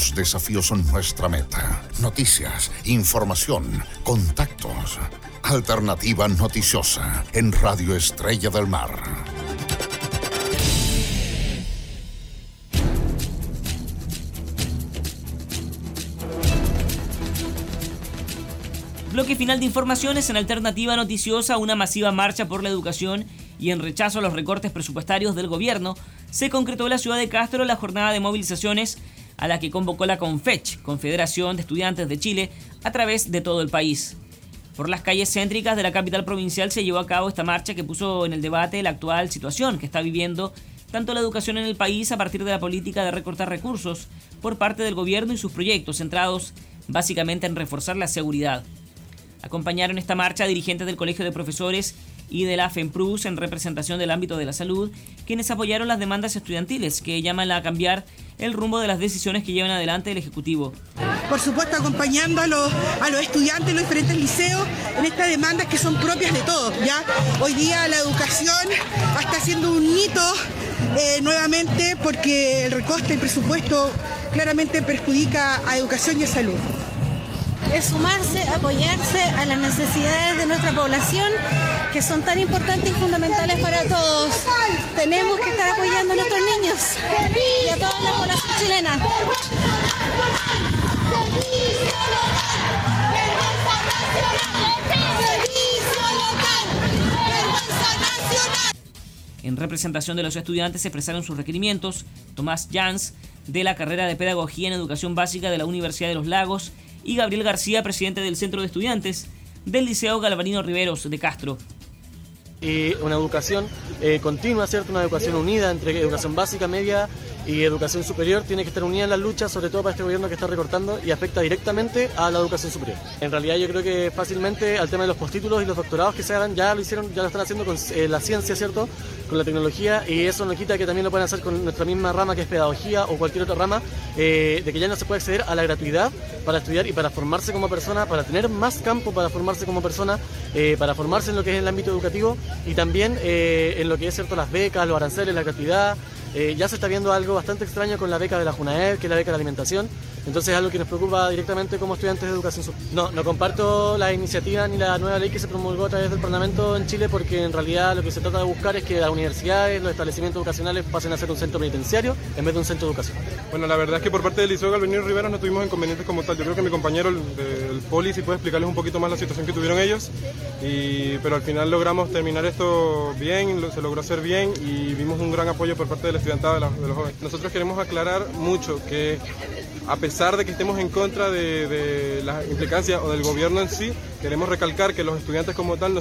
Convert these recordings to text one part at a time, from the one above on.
Los desafíos son nuestra meta. Noticias, información, contactos. Alternativa Noticiosa en Radio Estrella del Mar. Bloque final de informaciones en Alternativa Noticiosa. Una masiva marcha por la educación y en rechazo a los recortes presupuestarios del gobierno se concretó en la ciudad de Castro la jornada de movilizaciones a la que convocó la CONFECH, Confederación de Estudiantes de Chile, a través de todo el país. Por las calles céntricas de la capital provincial se llevó a cabo esta marcha que puso en el debate la actual situación que está viviendo tanto la educación en el país a partir de la política de recortar recursos por parte del gobierno y sus proyectos centrados básicamente en reforzar la seguridad. Acompañaron esta marcha dirigentes del Colegio de Profesores y de la FEMPRUS en representación del ámbito de la salud, quienes apoyaron las demandas estudiantiles que llaman a cambiar el rumbo de las decisiones que llevan adelante el Ejecutivo. Por supuesto, acompañando a los estudiantes de los diferentes liceos en estas demandas que son propias de todos, ¿ya? Hoy día la educación está siendo un hito nuevamente porque el recorte del presupuesto claramente perjudica a educación y a salud. Es sumarse, apoyarse a las necesidades de nuestra población, que son tan importantes y fundamentales para todos. Tenemos que estar apoyando a nuestros niños y a toda la población chilena. En representación de los estudiantes se expresaron sus requerimientos Tomás Jans, de la carrera de Pedagogía en Educación Básica de la Universidad de los Lagos, y Gabriel García, presidente del Centro de Estudiantes del Liceo Galvarino Riveros de Castro. Y una educación continua, ¿cierto? Una educación unida entre educación básica, media y educación superior tiene que estar unida en las luchas, sobre todo para este gobierno que está recortando y afecta directamente a la educación superior. En realidad yo creo que fácilmente al tema de los postítulos y los doctorados que se hagan ya lo están haciendo con la ciencia, ¿cierto? Con la tecnología, y eso no quita que también lo pueden hacer con nuestra misma rama que es pedagogía o cualquier otra rama, de que ya no se puede acceder a la gratuidad para estudiar y para formarse como persona, para tener más campo para formarse como persona, para formarse en lo que es el ámbito educativo y también en lo que es, ¿cierto?, las becas, los aranceles, la gratuidad. Ya se está viendo algo bastante extraño con la beca de la Junaed, que es la beca de alimentación. Entonces es algo que nos preocupa directamente como estudiantes de educación superior. No comparto la iniciativa ni la nueva ley que se promulgó a través del Parlamento en Chile, porque en realidad lo que se trata de buscar es que las universidades, los establecimientos educacionales pasen a ser un centro penitenciario en vez de un centro de educación. Bueno, la verdad es que por parte del Liceo Galvarino Riveros no tuvimos inconvenientes como tal. Yo creo que mi compañero del Poli sí puede explicarles un poquito más la situación que tuvieron ellos, pero al final logramos terminar esto bien, se logró hacer bien y vimos un gran apoyo por parte del estudiantado de los jóvenes. Nosotros queremos aclarar mucho que a pesar de que estemos en contra de las implicancias o del gobierno en sí, queremos recalcar que los estudiantes como tal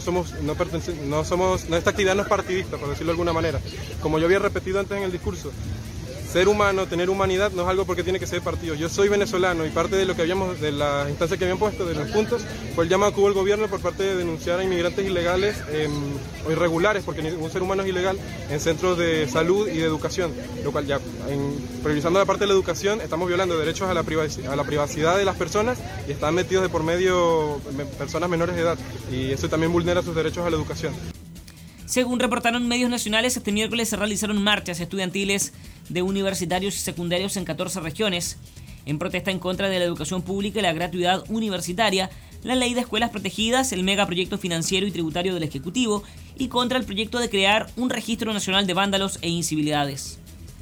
esta actividad no es partidista, por decirlo de alguna manera. Como yo había repetido antes en el discurso, ser humano, tener humanidad no es algo porque tiene que ser partido. Yo soy venezolano y parte de lo que de las instancias que habían puesto, de los puntos, fue el llamado que hubo el gobierno por parte de denunciar a inmigrantes ilegales o irregulares, porque ningún ser humano es ilegal, en centros de salud y de educación, lo cual ya, priorizando la parte de la educación, estamos violando derechos a la privacidad de las personas y están metidos de por medio personas menores de edad, y eso también vulnera sus derechos a la educación. Según reportaron medios nacionales, este miércoles se realizaron marchas estudiantiles de universitarios y secundarios en 14 regiones, en protesta en contra de la educación pública y la gratuidad universitaria, la ley de escuelas protegidas, el megaproyecto financiero y tributario del Ejecutivo y contra el proyecto de crear un registro nacional de vándalos e incivilidades.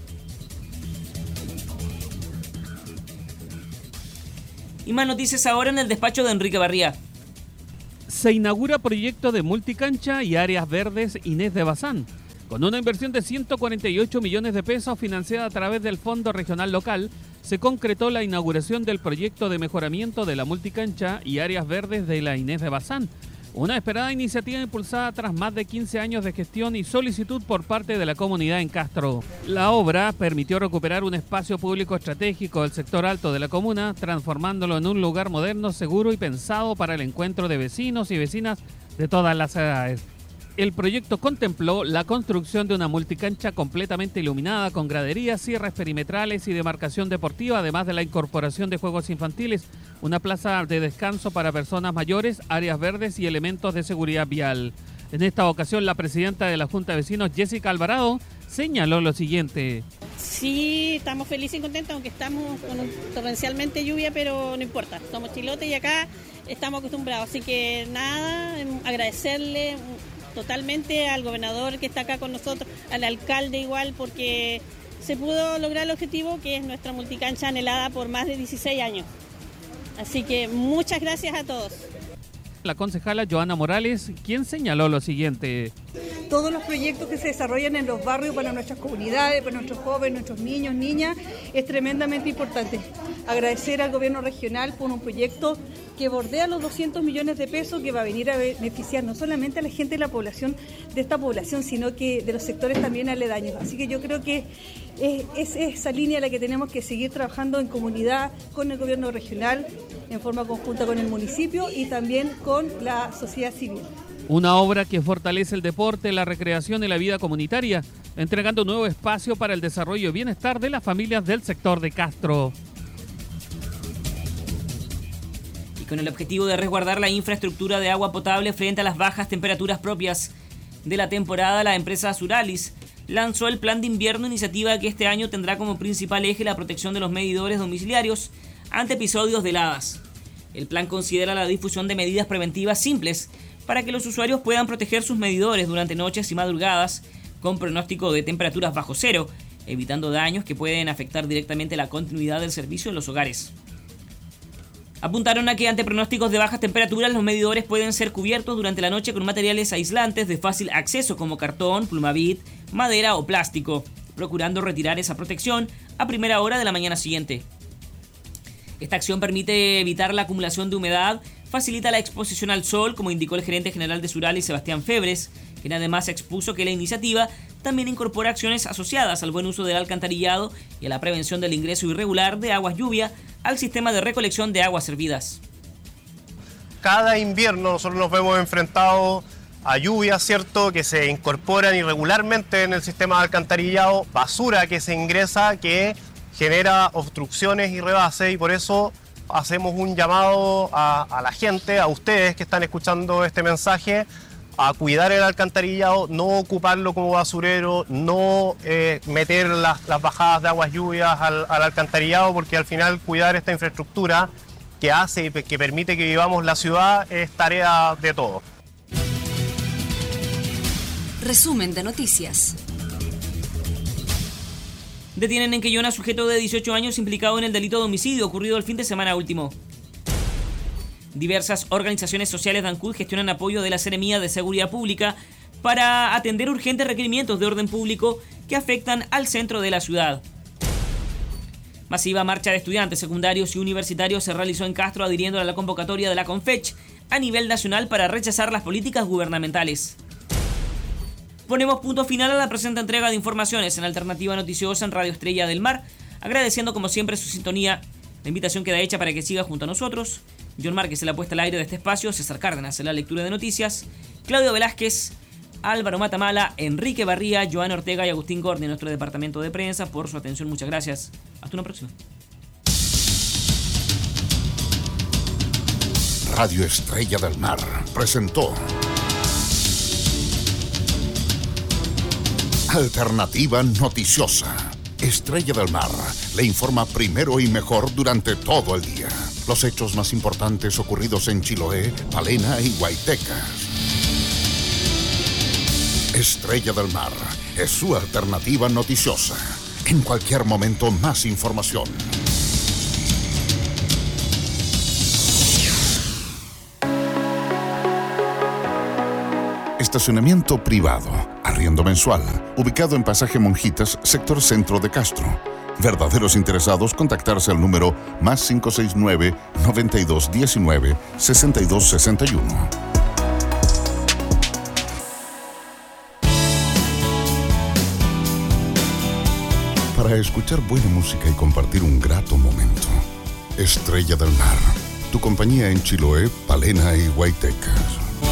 Y más noticias ahora en el despacho de Enrique Barría. Se inaugura proyecto de multicancha y áreas verdes Inés de Bazán. Con una inversión de 148 millones de pesos financiada a través del Fondo Regional Local, se concretó la inauguración del proyecto de mejoramiento de la multicancha y áreas verdes de la Inés de Bazán. Una esperada iniciativa impulsada tras más de 15 años de gestión y solicitud por parte de la comunidad en Castro. La obra permitió recuperar un espacio público estratégico del sector alto de la comuna, transformándolo en un lugar moderno, seguro y pensado para el encuentro de vecinos y vecinas de todas las edades. El proyecto contempló la construcción de una multicancha completamente iluminada con graderías, cierres perimetrales y demarcación deportiva, además de la incorporación de juegos infantiles, una plaza de descanso para personas mayores, áreas verdes y elementos de seguridad vial. En esta ocasión, la presidenta de la Junta de Vecinos, Jessica Alvarado, señaló lo siguiente. Sí, estamos felices y contentos, aunque estamos con torrencialmente lluvia, pero no importa. Somos chilotes y acá estamos acostumbrados. Así que nada, agradecerle totalmente al gobernador que está acá con nosotros, al alcalde igual, porque se pudo lograr el objetivo, que es nuestra multicancha anhelada por más de 16 años. Así que muchas gracias a todos. La concejala Joana Morales, quien señaló lo siguiente. Todos los proyectos que se desarrollan en los barrios para nuestras comunidades, para nuestros jóvenes, nuestros niños, niñas, es tremendamente importante. Agradecer al gobierno regional por un proyecto que bordea los 200 millones de pesos, que va a venir a beneficiar no solamente a la gente de la población, de esta población, sino que de los sectores también aledaños. Así que yo creo que es esa línea la que tenemos que seguir trabajando en comunidad con el gobierno regional, en forma conjunta con el municipio y también con la sociedad civil. Una obra que fortalece el deporte, la recreación y la vida comunitaria, entregando un nuevo espacio para el desarrollo y bienestar de las familias del sector de Castro. Y con el objetivo de resguardar la infraestructura de agua potable frente a las bajas temperaturas propias de la temporada, la empresa Suralis lanzó el plan de invierno, iniciativa que este año tendrá como principal eje la protección de los medidores domiciliarios ante episodios de heladas. El plan considera la difusión de medidas preventivas simples para que los usuarios puedan proteger sus medidores durante noches y madrugadas con pronóstico de temperaturas bajo cero, evitando daños que pueden afectar directamente la continuidad del servicio en los hogares. Apuntaron a que ante pronósticos de bajas temperaturas los medidores pueden ser cubiertos durante la noche con materiales aislantes de fácil acceso como cartón, plumavit, madera o plástico, procurando retirar esa protección a primera hora de la mañana siguiente. Esta acción permite evitar la acumulación de humedad, facilita la exposición al sol, como indicó el gerente general de Suralis, Sebastián Febres, quien además expuso que la iniciativa también incorpora acciones asociadas al buen uso del alcantarillado y a la prevención del ingreso irregular de aguas lluvia al sistema de recolección de aguas servidas. Cada invierno nosotros nos vemos enfrentados a lluvias, ¿cierto?, que se incorporan irregularmente en el sistema de alcantarillado, basura que se ingresa, que genera obstrucciones y rebases, y por eso hacemos un llamado a la gente, a ustedes que están escuchando este mensaje, a cuidar el alcantarillado, no ocuparlo como basurero, no meter las bajadas de aguas lluvias al alcantarillado, porque al final cuidar esta infraestructura que hace y que permite que vivamos la ciudad es tarea de todos. Resumen de noticias. Detienen en Quellón a sujeto de 18 años implicado en el delito de homicidio ocurrido el fin de semana último. Diversas organizaciones sociales de Ancud gestionan apoyo de la Seremía de Seguridad Pública para atender urgentes requerimientos de orden público que afectan al centro de la ciudad. Masiva marcha de estudiantes secundarios y universitarios se realizó en Castro adhiriendo a la convocatoria de la CONFECH a nivel nacional para rechazar las políticas gubernamentales. Ponemos punto final a la presente entrega de informaciones en Alternativa Noticiosa en Radio Estrella del Mar, agradeciendo como siempre su sintonía. La invitación queda hecha para que siga junto a nosotros. John Márquez en la puesta al aire de este espacio, César Cárdenas en la lectura de noticias, Claudio Velázquez, Álvaro Matamala, Enrique Barría, Joana Ortega y Agustín Gordi en nuestro departamento de prensa. Por su atención, muchas gracias. Hasta una próxima. Radio Estrella del Mar presentó Alternativa Noticiosa. Estrella del Mar le informa primero y mejor durante todo el día. Los hechos más importantes ocurridos en Chiloé, Palena y Guaytecas. Estrella del Mar es su alternativa noticiosa. En cualquier momento, más información. Estacionamiento privado, arriendo mensual, ubicado en Pasaje Monjitas, sector centro de Castro. Verdaderos interesados, contactarse al número +569 9219 6261. Para escuchar buena música y compartir un grato momento. Estrella del Mar, tu compañía en Chiloé, Palena y Guaytecas.